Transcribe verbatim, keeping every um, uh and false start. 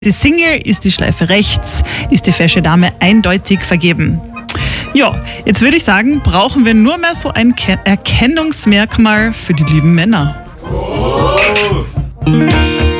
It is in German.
die Single, ist die Schleife rechts, ist die fesche Dame eindeutig vergeben. Ja, jetzt würde ich sagen, brauchen wir nur mehr so ein Ke- Erkennungsmerkmal für die lieben Männer. Prost!